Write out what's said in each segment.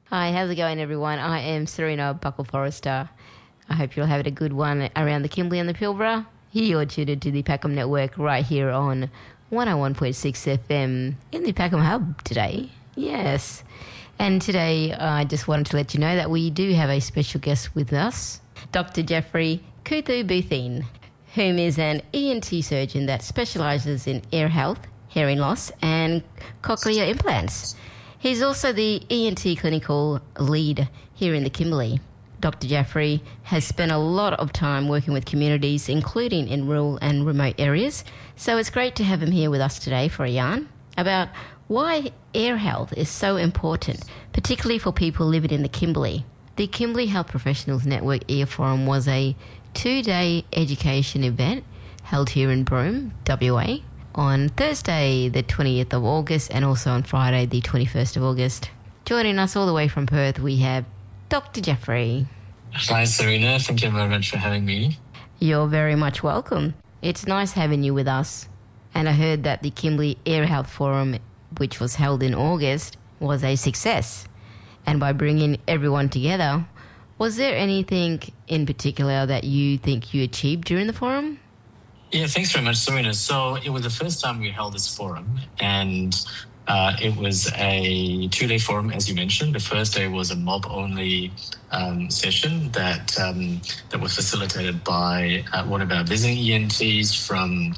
Hi, how's it going, everyone? I am Serena Buckle-Forrester. I hope you'll have a good one around the Kimberley and the Pilbara. Here you're tuned to the Packham Network right here on 101.6 FM in the Packham Hub today. Yes. And today I just wanted to let you know that we do have a special guest with us, Dr. Jeffrey Kuthu-Bootheen, whom is an ENT surgeon that specialises in ear health, hearing loss and cochlear implants. He's also the ENT clinical lead here in the Kimberley. Dr. Jeffrey has spent a lot of time working with communities, including in rural and remote areas. So it's great to have him here with us today for a yarn about why ear health is so important, particularly for people living in the Kimberley. The Kimberley Health Professionals Network Ear Forum was a 2-day education event held here in Broome, WA, on Thursday the 20th of August and also on Friday the 21st of August. Joining us all the way from Perth, we have Dr. Jeffrey. Hi, Serena. Thank you very much for having me. You're very much welcome. It's nice having you with us. And I heard that the Kimberley Ear Health Forum, which was held in August, was a success. And by bringing everyone together, was there anything in particular that you think you achieved during the forum? Yeah, thanks very much, Serena. So it was the first time we held this forum, and it was a 2-day forum, as you mentioned. The first day was a mob-only session that was facilitated by one of our visiting ENTs from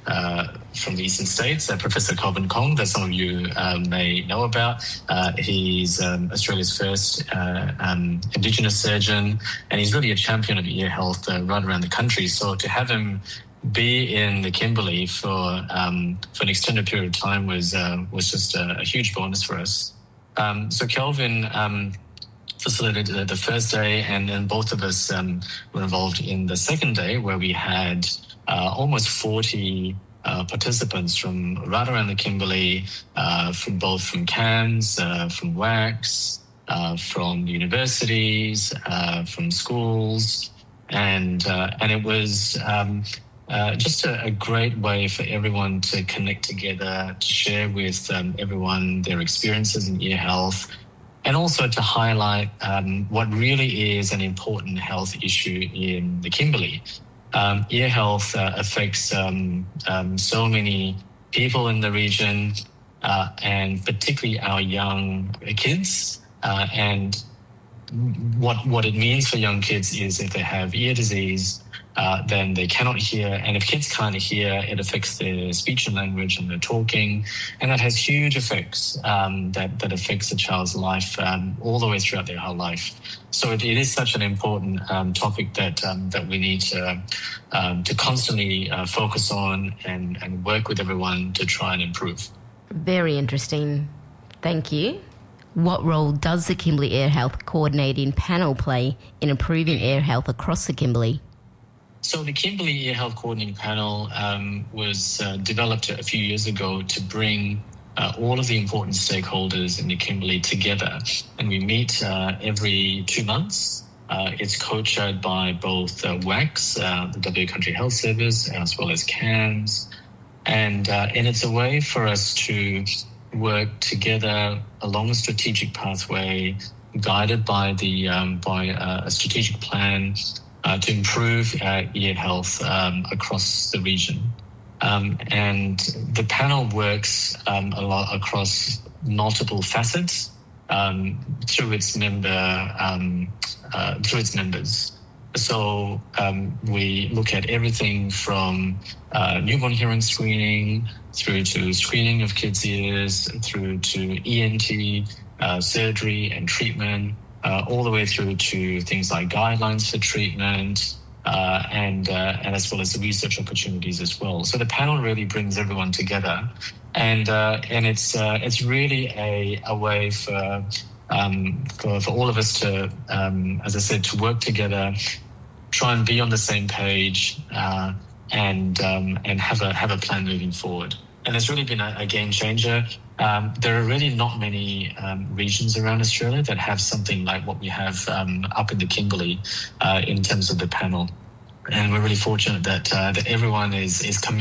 the eastern states, Professor Kelvin Kong, that some of you may know about. He's Australia's first Indigenous surgeon, and he's really a champion of ear health right around the country. So to have him be in the Kimberley for an extended period of time was just a huge bonus for us. So Kelvin facilitated the first day, and then both of us were involved in the second day, where we had almost 40 participants from right around the Kimberley, from CAMS, from WACS, from universities, from schools, and it was just a great way for everyone to connect together, to share with everyone their experiences in ear health, and also to highlight what really is an important health issue in the Kimberley. Ear health affects so many people in the region, and particularly our young kids. And what it means for young kids is if they have ear disease, then they cannot hear. And if kids can't hear, it affects their speech and language and their talking. And that has huge effects that affects a child's life all the way throughout their whole life. So it is such an important topic that we need to constantly focus on and work with everyone to try and improve. Very interesting. Thank you. What role does the Kimberley Ear Health Coordinating Panel play in improving ear health across the Kimberley? So the Kimberley Ear Health Coordinating Panel was developed a few years ago to bring all of the important stakeholders in the Kimberley together. And we meet every 2 months. It's co-chaired by both WACS, the WA Country Health Service, as well as CAMS. And it's a way for us to work together along a strategic pathway, guided by a strategic plan to improve ear health across the region. And the panel works a lot across multiple facets through its members. So we look at everything from newborn hearing screening through to screening of kids' ears, through to ENT surgery and treatment, all the way through to things like guidelines for treatment, and as well as the research opportunities as well. So the panel really brings everyone together, and it's really a way for all of us to, as I said, to work together, try and be on the same page, and have a plan moving forward. And it's really been a game changer. There are really not many regions around Australia that have something like what we have up in the Kimberley in terms of the panel. And we're really fortunate that everyone is committed